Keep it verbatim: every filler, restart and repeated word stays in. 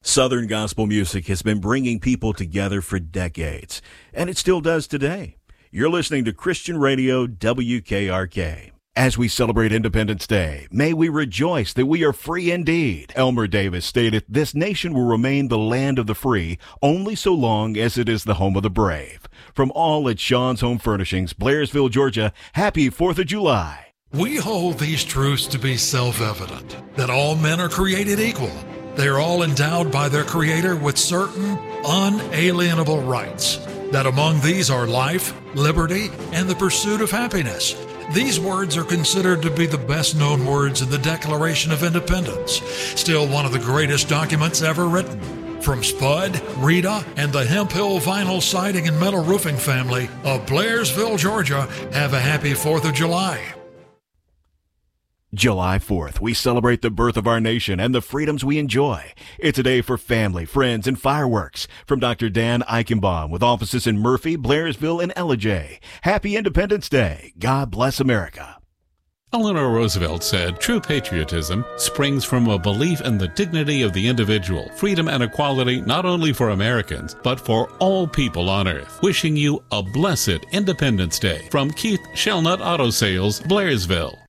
Southern gospel music has been bringing people together for decades, and it still does today. You're listening to Christian Radio W K R K. As we celebrate Independence Day, may we rejoice that we are free indeed. Elmer Davis stated, "This nation will remain the land of the free only so long as it is the home of the brave." From all at Sean's Home Furnishings, Blairsville, Georgia, happy fourth of July. We hold these truths to be self-evident, that all men are created equal. They are all endowed by their Creator with certain unalienable rights, that among these are life, liberty, and the pursuit of happiness. These words are considered to be the best-known words in the Declaration of Independence, still one of the greatest documents ever written. From Spud, Rita, and the Hemp Hill Vinyl Siding and Metal Roofing family of Blairsville, Georgia, have a happy fourth of July. July fourth, we celebrate the birth of our nation and the freedoms we enjoy. It's a day for family, friends, and fireworks. From Doctor Dan Eichenbaum with offices in Murphy, Blairsville, and Ellijay. Happy Independence Day. God bless America. Eleanor Roosevelt said, "True patriotism springs from a belief in the dignity of the individual, freedom and equality not only for Americans, but for all people on earth." Wishing you a blessed Independence Day from Keith Shellnut Auto Sales, Blairsville.